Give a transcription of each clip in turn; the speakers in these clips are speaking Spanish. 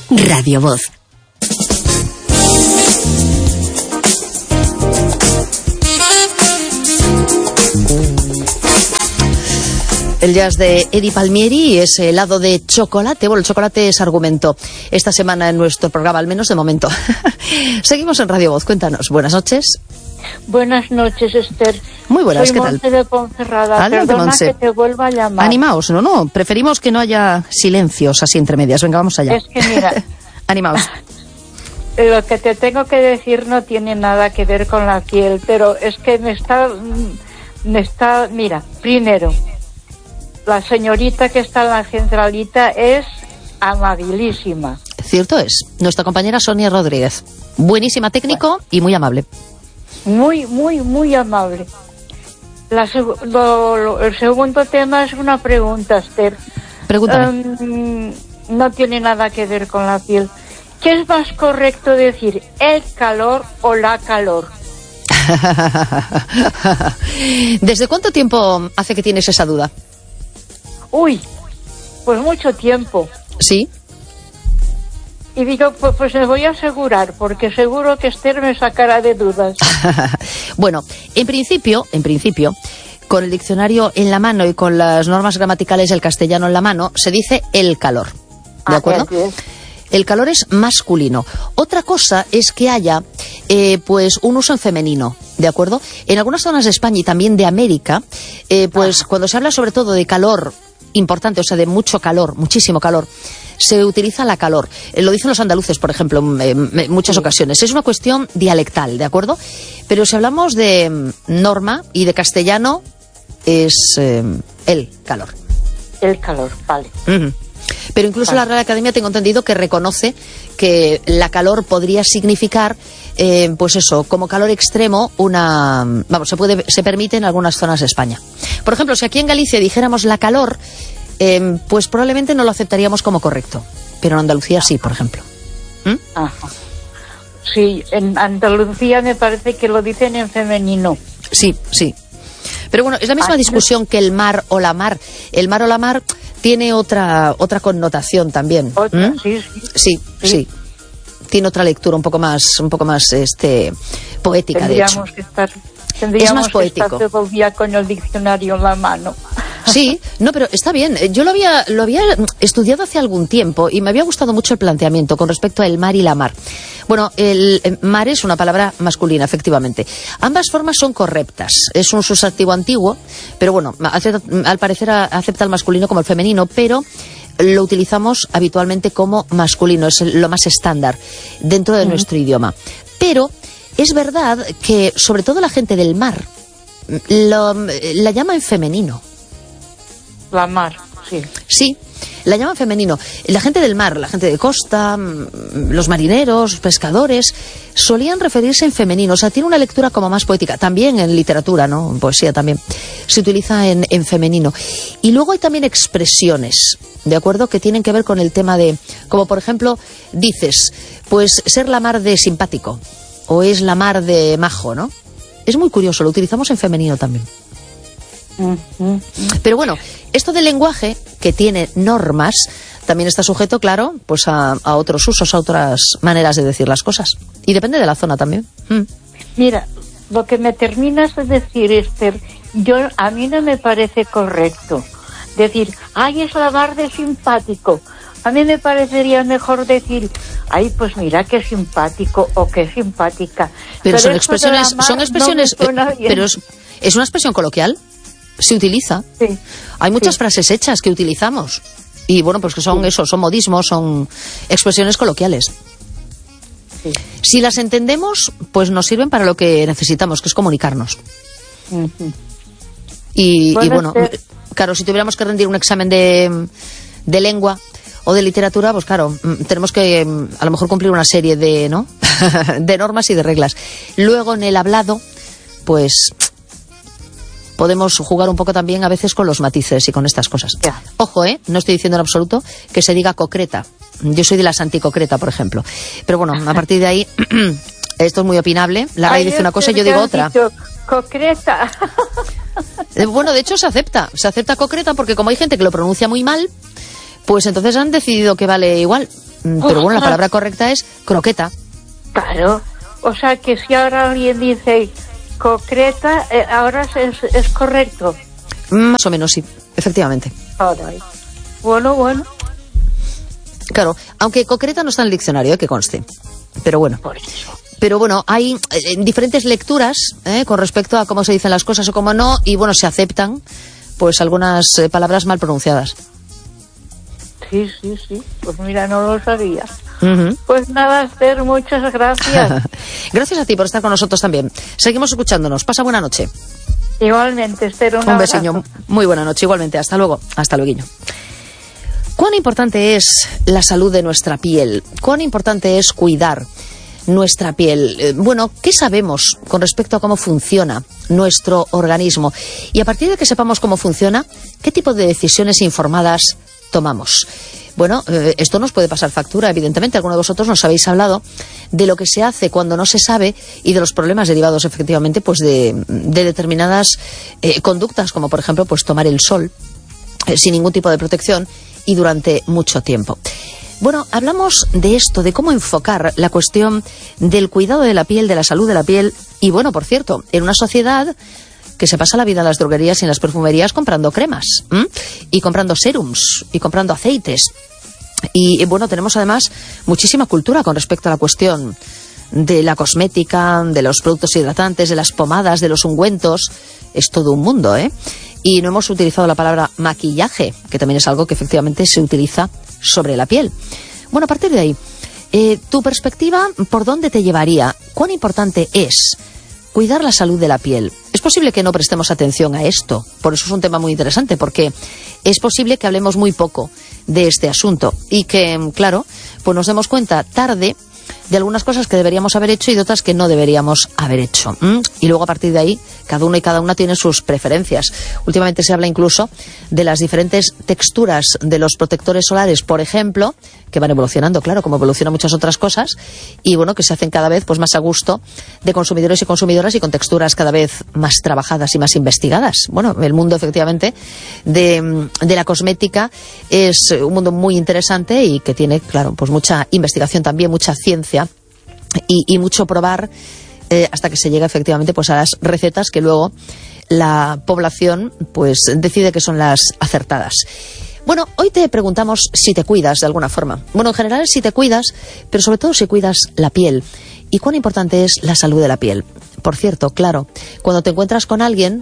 Radio Voz. El jazz de Eddie Palmieri es helado de chocolate. Bueno, el chocolate es argumento esta semana en nuestro programa, al menos de momento. Seguimos en Radio Voz. Cuéntanos. Buenas noches. Buenas noches, Esther. Muy buenas, Soy ¿qué tal? Monse de Ponferrada. Perdona que te vuelva a llamar. Animaos, no. Preferimos que no haya silencios así entre medias. Venga, vamos allá. Es que mira... Animaos. Lo que te tengo que decir no tiene nada que ver con la piel, pero es que me está... Mira, primero... La señorita que está en la centralita es amabilísima. Cierto es. Nuestra compañera Sonia Rodríguez. Buenísima técnico y muy amable. Muy amable. El segundo tema es una pregunta, Esther. Pregúntame. No tiene nada que ver con la piel. ¿Qué es más correcto decir, el calor o la calor? ¿Desde cuánto tiempo hace que tienes esa duda? Uy, pues mucho tiempo. ¿Sí? Y digo, pues me voy a asegurar, porque seguro que Esther me sacará de dudas. Bueno, en principio, con el diccionario en la mano y con las normas gramaticales del castellano en la mano, se dice el calor. ¿De acuerdo? El calor es masculino. Otra cosa es que haya pues un uso en femenino, ¿de acuerdo? En algunas zonas de España y también de América, pues cuando se habla sobre todo de calor importante, o sea, de mucho calor, muchísimo calor, se utiliza la calor. Lo dicen los andaluces, por ejemplo, en muchas ocasiones. Es una cuestión dialectal, ¿de acuerdo? Pero si hablamos de norma y de castellano, es el calor. El calor, vale. Pero incluso la Real Academia, tengo entendido, que reconoce que la calor podría significar, pues eso, como calor extremo, se permite en algunas zonas de España. Por ejemplo, si aquí en Galicia dijéramos la calor, pues probablemente no lo aceptaríamos como correcto. Pero en Andalucía sí, por ejemplo. Ajá. Sí, en Andalucía me parece que lo dicen en femenino. Sí. Pero bueno, es la misma discusión que el mar o la mar. El mar o la mar tiene otra connotación también. Sí. Tiene otra lectura un poco más poética, de hecho. Tendríamos es más poético. Que estar todo el día con el diccionario en la mano. Sí, no, pero está bien. Yo lo había estudiado hace algún tiempo y me había gustado mucho el planteamiento con respecto al mar y la mar. Bueno, el mar es una palabra masculina, efectivamente. Ambas formas son correctas. Es un sustantivo antiguo, pero bueno, al parecer acepta el masculino como el femenino, pero lo utilizamos habitualmente como masculino. Es lo más estándar dentro de nuestro idioma. Pero es verdad que, sobre todo la gente del mar, la llama en femenino. La mar, sí. Sí, la llaman femenino. La gente del mar, la gente de costa, los marineros, pescadores, solían referirse en femenino. O sea, tiene una lectura como más poética. También en literatura, ¿no? En poesía también. Se utiliza en femenino. Y luego hay también expresiones, ¿de acuerdo? Que tienen que ver con el tema de, como por ejemplo, dices, pues ser la mar de simpático. O es la mar de majo, ¿no? Es muy curioso, lo utilizamos en femenino también. Pero bueno, esto del lenguaje, que tiene normas, también está sujeto, claro, pues a otros usos, a otras maneras de decir las cosas. Y depende de la zona también. Mira, lo que me terminas de decir, Esther, a mí no me parece correcto. Decir, ay, es la mar de simpático. A mí me parecería mejor decir, ay, pues mira qué simpático o qué simpática. Pero son expresiones, pero es una expresión coloquial. Se utiliza. Sí. Hay muchas frases hechas que utilizamos. Y bueno, pues que son son modismos, son expresiones coloquiales. Sí. Si las entendemos, pues nos sirven para lo que necesitamos, que es comunicarnos. Y bueno, claro, si tuviéramos que rendir un examen de lengua o de literatura, pues claro, tenemos que a lo mejor cumplir una serie de normas y de reglas. Luego en el hablado, pues podemos jugar un poco también a veces con los matices y con estas cosas. Ya. Ojo, no estoy diciendo en absoluto que se diga concreta. Yo soy de las anticoncreta, por ejemplo. Pero bueno, a partir de ahí, esto es muy opinable. La RAI dice una cosa y yo digo otra. Concreta. Bueno, de hecho se acepta concreta porque como hay gente que lo pronuncia muy mal, pues entonces han decidido que vale igual. pero bueno, la palabra correcta es croqueta. Claro, o sea que si ahora alguien dice concreta, ahora es correcto. Más o menos, sí, efectivamente. Bueno. Claro, aunque concreta no está en el diccionario, que conste. Pero bueno. Por eso. Pero bueno, hay diferentes lecturas con respecto a cómo se dicen las cosas o cómo no, y bueno, se aceptan pues algunas palabras mal pronunciadas. Sí. Pues mira, no lo sabía. Uh-huh. Pues nada, Esther, muchas gracias. Gracias a ti por estar con nosotros también. Seguimos escuchándonos. Pasa buena noche. Igualmente, Esther, un besiño. Muy buena noche, igualmente. Hasta luego. Hasta luego. ¿Cuán importante es la salud de nuestra piel? ¿Cuán importante es cuidar nuestra piel? Bueno, ¿qué sabemos con respecto a cómo funciona nuestro organismo? Y a partir de que sepamos cómo funciona, ¿qué tipo de decisiones informadas tomamos? Bueno, esto nos puede pasar factura, evidentemente. Algunos de vosotros nos habéis hablado de lo que se hace cuando no se sabe y de los problemas derivados, efectivamente, pues de determinadas conductas, como por ejemplo, pues tomar el sol sin ningún tipo de protección y durante mucho tiempo. Bueno, hablamos de esto, de cómo enfocar la cuestión del cuidado de la piel, de la salud de la piel. Y bueno, por cierto, en una sociedad que se pasa la vida en las droguerías y en las perfumerías comprando cremas, y comprando serums, y comprando aceites. Y bueno, tenemos además muchísima cultura con respecto a la cuestión de la cosmética, de los productos hidratantes, de las pomadas, de los ungüentos. Es todo un mundo, ¿eh? Y no hemos utilizado la palabra maquillaje, que también es algo que efectivamente se utiliza sobre la piel. Bueno, a partir de ahí, tu perspectiva, ¿por dónde te llevaría? ¿Cuán importante es cuidar la salud de la piel? Es posible que no prestemos atención a esto, por eso es un tema muy interesante, porque es posible que hablemos muy poco de este asunto y que, claro, pues nos demos cuenta tarde de algunas cosas que deberíamos haber hecho y de otras que no deberíamos haber hecho. Y luego a partir de ahí, cada uno y cada una tiene sus preferencias. Últimamente se habla incluso de las diferentes texturas de los protectores solares, por ejemplo, que van evolucionando, claro, como evolucionan muchas otras cosas, y bueno, que se hacen cada vez pues más a gusto de consumidores y consumidoras y con texturas cada vez más trabajadas y más investigadas. Bueno, el mundo efectivamente de la cosmética es un mundo muy interesante y que tiene, claro, pues mucha investigación también, mucha ciencia y mucho probar hasta que se llega efectivamente pues a las recetas que luego la población pues decide que son las acertadas. Bueno, hoy te preguntamos si te cuidas de alguna forma. Bueno, en general si te cuidas, pero sobre todo si cuidas la piel. ¿Y cuán importante es la salud de la piel? Por cierto, claro, cuando te encuentras con alguien,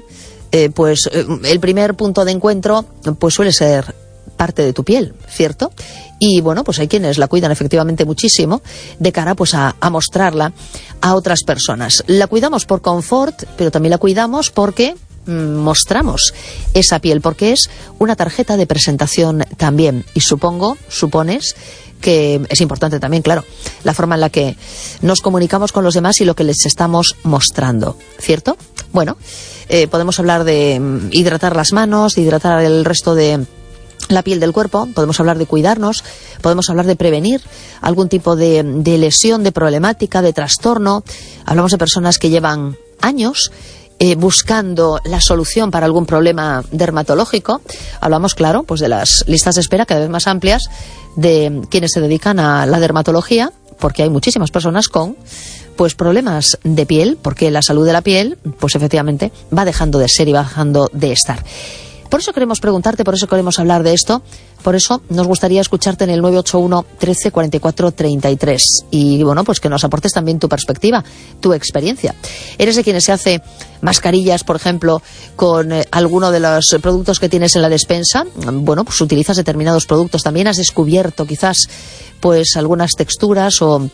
el primer punto de encuentro pues suele ser parte de tu piel, ¿cierto? Y bueno, pues hay quienes la cuidan efectivamente muchísimo de cara pues a mostrarla a otras personas. La cuidamos por confort, pero también la cuidamos porque mostramos esa piel, porque es una tarjeta de presentación también. Y supones que es importante también, claro, la forma en la que nos comunicamos con los demás y lo que les estamos mostrando, ¿cierto? Bueno, podemos hablar de hidratar las manos, de hidratar el resto de la piel del cuerpo, podemos hablar de cuidarnos, podemos hablar de prevenir algún tipo de lesión, de problemática, de trastorno. Hablamos de personas que llevan años buscando la solución para algún problema dermatológico. Hablamos, claro, pues de las listas de espera cada vez más amplias de quienes se dedican a la dermatología, porque hay muchísimas personas con pues problemas de piel, porque la salud de la piel pues efectivamente va dejando de ser y va dejando de estar. Por eso queremos preguntarte, por eso queremos hablar de esto, por eso nos gustaría escucharte en el 981 13 44 33 y bueno, pues que nos aportes también tu perspectiva, tu experiencia. ¿Eres de quienes se hace mascarillas, por ejemplo, con alguno de los productos que tienes en la despensa? Bueno, pues utilizas determinados productos, también has descubierto quizás pues algunas texturas o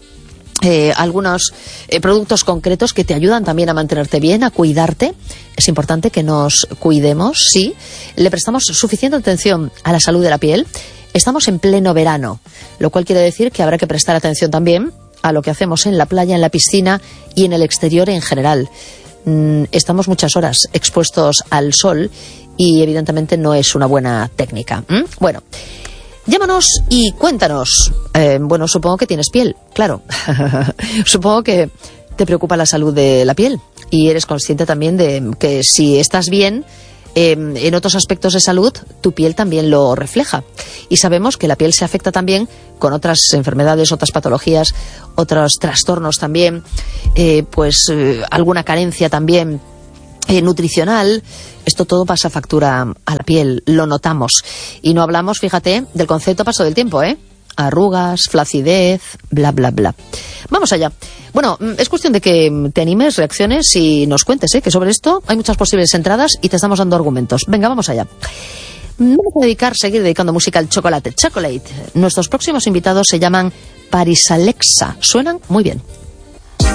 algunos productos concretos que te ayudan también a mantenerte bien, a cuidarte. Es importante que nos cuidemos, sí. Le prestamos suficiente atención a la salud de la piel. Estamos en pleno verano, lo cual quiere decir que habrá que prestar atención también a lo que hacemos en la playa, en la piscina y en el exterior en general. Estamos muchas horas expuestos al sol y evidentemente no es una buena técnica. Bueno, llámanos y cuéntanos. Bueno, supongo que tienes piel, claro. Supongo que te preocupa la salud de la piel y eres consciente también de que si estás bien, en otros aspectos de salud tu piel también lo refleja. Y sabemos que la piel se afecta también con otras enfermedades, otras patologías, otros trastornos también, alguna carencia también nutricional. Esto todo pasa factura a la piel, lo notamos. Y no hablamos, fíjate, del concepto paso del tiempo, arrugas, flacidez, bla, bla, bla. Vamos allá. Bueno, es cuestión de que te animes, reacciones y nos cuentes, que sobre esto hay muchas posibles entradas y te estamos dando argumentos. Venga, vamos allá. Vamos a seguir dedicando música al chocolate. Chocolate. Nuestros próximos invitados se llaman Paris Alexa. Suenan muy bien.